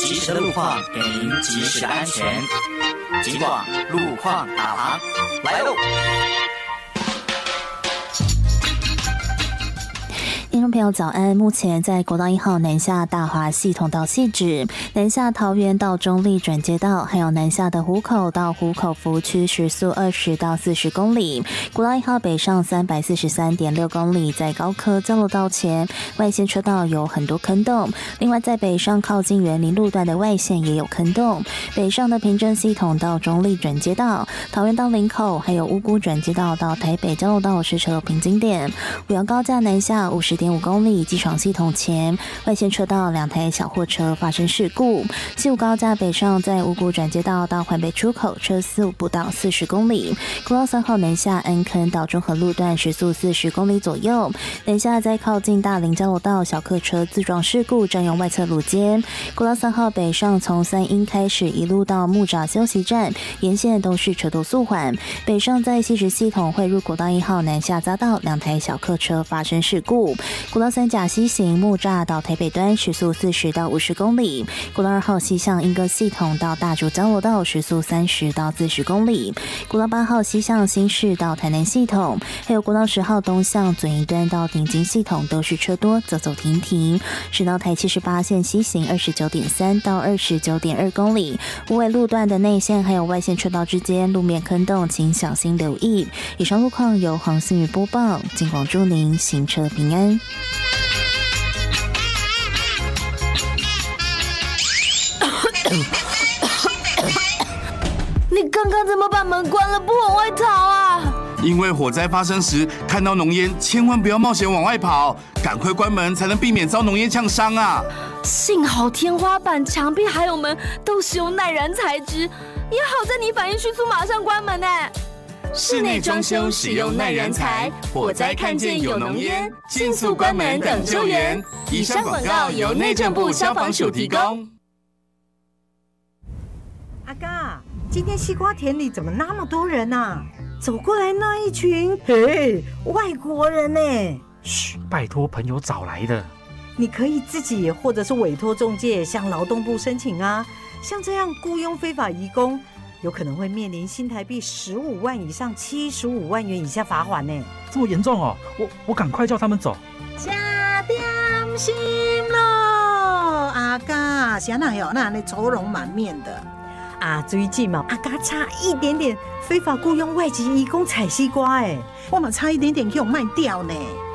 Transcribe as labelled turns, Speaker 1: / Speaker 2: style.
Speaker 1: 及时的路况给您及时的安全。警广路况导航来喽！
Speaker 2: 听众朋友早安，目前在国道1号南下大华系统到汐止，南下桃园到中立转接道，还有南下的湖口到湖口服务区时速20到40公里。国道1号北上343.6公里，在高科交流道前外线车道有很多坑洞，另外在北上靠近园林路段的外线也有坑洞。北上的平镇系统到中立转接道，桃园到林口，还有乌姑转接道到台北交流道是车流瓶颈点。五羊高架南下50.5公里，机场系统前外线车道2台小货车发生事故。西武高架北上在五股转接道到环北出口车速不到40公里。国道3号南下安坑到中和路段时速40公里左右。南下在靠近大林交流道小客车自撞事故占用外侧路肩。国道3号北上从三鹰开始一路到木栅休息站，沿线都是车头速缓。北上在汐止系统汇入国道1号南下匝道2台小客车发生事故。国道3甲西行木栅到台北端时速40到50公里。国道2号西向莺歌系统到大竹交流道时速30到40公里。国道8号西向新市到台南系统，还有国道10号东向左营端到顶金系统都是车多，走走停停。直到台78线西行29.3到29.2公里，无尾路段的内线还有外线车道之间路面坑洞，请小心留意。以上路况由黄信宇播报，警广祝您行车平安。
Speaker 3: 你刚刚怎么把门关了，不往外逃啊？
Speaker 4: 因为火灾发生时看到浓烟，千万不要冒险往外跑，赶快关门才能避免遭浓烟呛伤啊！
Speaker 3: 幸好天花板、墙壁还有门都使用耐燃材质，也好在你反应迅速，马上关门呢。
Speaker 4: 室内装修使用耐燃材，火灾看见有浓烟，迅速关门等救援。以上广告由内政部消防署提供。
Speaker 5: 阿嘎，今天西瓜田里怎么那么多人啊？走过来那一群，嘿，外国人呢？
Speaker 6: 嘘，拜托朋友找来的。
Speaker 5: 你可以自己或者是委托仲介向劳动部申请啊。像这样雇佣非法移工，有可能会面临新台币15万以上75万元以下罚款呢。
Speaker 6: 这么严重哦？我赶快叫他们走。
Speaker 5: 加点心咯，阿嘎，谁那有那愁容满面的？啊，最近嘛，阿嘎差一点点非法雇佣外籍移工采西瓜，我嘛差一点点给我卖掉呢。